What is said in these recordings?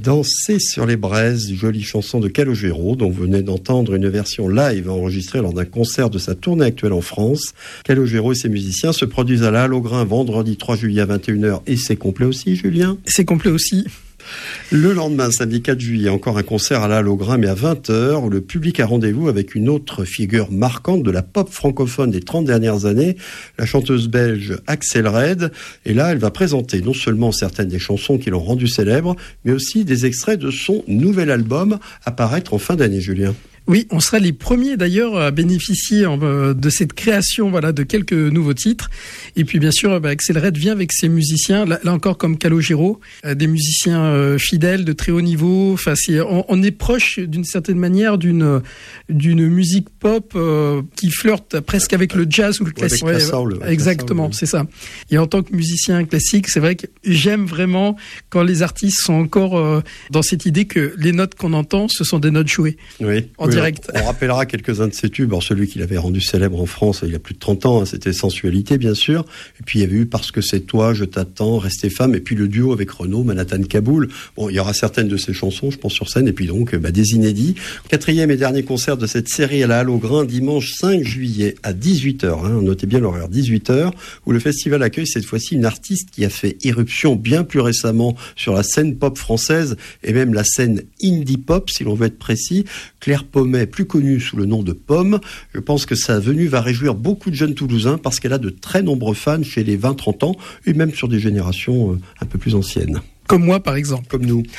Danser sur les braises, jolie chanson de Calogero, dont vous venez d'entendre une version live enregistrée lors d'un concert de sa tournée actuelle en France. Calogero et ses musiciens se produisent à la Halle aux Grains vendredi 3 juillet à 21h et c'est complet aussi, Julien ? C'est complet aussi. Le lendemain, samedi 4 juillet, encore un concert à la Halle aux Grains, mais à 20h, où le public a rendez-vous avec une autre figure marquante de la pop francophone des 30 dernières années, la chanteuse belge Axel Red. Et là, elle va présenter non seulement certaines des chansons qui l'ont rendue célèbre, mais aussi des extraits de son nouvel album à paraître en fin d'année, Julien. Oui, on sera les premiers d'ailleurs à bénéficier de cette création, de quelques nouveaux titres. Et puis bien sûr, Axel Red vient avec ses musiciens, là encore comme Calogero, des musiciens fidèles de très haut niveau. Enfin, on est proche d'une certaine manière d'une musique pop qui flirte presque avec le jazz ou le classique. Avec la soul, exactement, c'est ça. Et en tant que musicien classique, c'est vrai que j'aime vraiment quand les artistes sont encore dans cette idée que les notes qu'on entend, ce sont des notes jouées. Oui. Direct. On rappellera quelques-uns de ses tubes. Alors, celui qu'il avait rendu célèbre en France il y a plus de 30 ans, c'était Sensualité, bien sûr. Et puis, il y avait eu Parce que c'est toi, Je t'attends, Rester femme. Et puis, le duo avec Renaud, Manhattan Kaboul. Bon, il y aura certaines de ses chansons, je pense, sur scène. Et puis donc, des inédits. 4e et dernier concert de cette série à la Halle aux Grains, dimanche 5 juillet à 18h. Notez bien l'horaire, 18h, où le festival accueille cette fois-ci une artiste qui a fait irruption bien plus récemment sur la scène pop française et même la scène indie pop, si l'on veut être précis. Claire Pommet, plus connue sous le nom de Pomme. Je pense que sa venue va réjouir beaucoup de jeunes Toulousains parce qu'elle a de très nombreux fans chez les 20-30 ans et même sur des générations un peu plus anciennes. Comme moi, par exemple. Comme nous.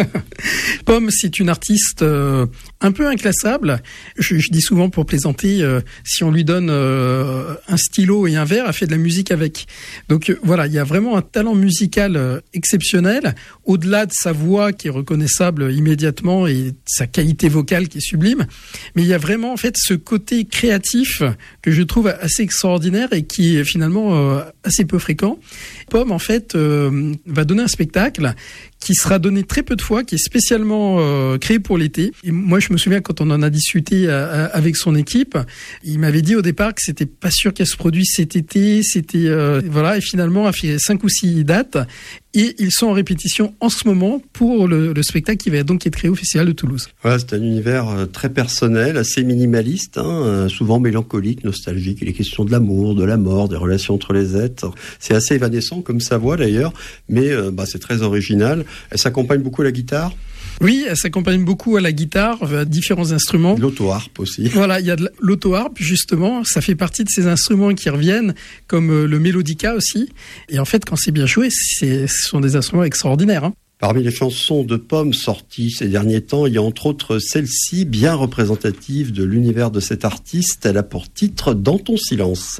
Pomme, c'est une artiste un peu inclassable. Je dis souvent pour plaisanter, si on lui donne un stylo et un verre, elle fait de la musique avec. Donc voilà, il y a vraiment un talent musical exceptionnel, au-delà de sa voix qui est reconnaissable immédiatement et sa qualité vocale qui est sublime. Mais il y a vraiment en fait ce côté créatif que je trouve assez extraordinaire et qui est finalement assez peu fréquent. Pomme, en fait, va donner un spectacle qui sera donné très peu de fois, qui est spécialement créé pour l'été. Et moi, je me souviens quand on en a discuté avec son équipe, il m'avait dit au départ que c'était pas sûr qu'elle se produise cet été. C'était et finalement, a fait 5 ou 6 dates. Et ils sont en répétition en ce moment pour le spectacle qui va être créé au Festival de Toulouse. Voilà, c'est un univers très personnel, assez minimaliste, souvent mélancolique, nostalgique. Il est question de l'amour, de la mort, des relations entre les êtres. C'est assez évanescent comme sa voix d'ailleurs, mais c'est très original. Elle s'accompagne beaucoup à la guitare. Oui, elle s'accompagne beaucoup à la guitare, à différents instruments. L'auto-harpe aussi. Voilà, il y a de l'auto-harpe, justement. Ça fait partie de ces instruments qui reviennent, comme le mélodica aussi. Et en fait, quand c'est bien joué, ce sont des instruments extraordinaires. Parmi les chansons de Pomme sorties ces derniers temps, il y a entre autres celle-ci, bien représentative de l'univers de cette artiste. Elle a pour titre « Dans ton silence ».